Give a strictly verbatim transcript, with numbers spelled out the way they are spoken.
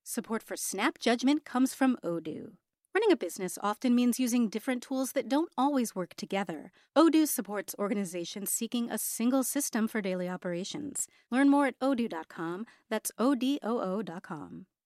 Support for Snap Judgment comes from Odoo. Running a business often means using different tools that don't always work together. Odoo supports organizations seeking a single system for daily operations. Learn more at odoo dot com. That's O D O O dot com.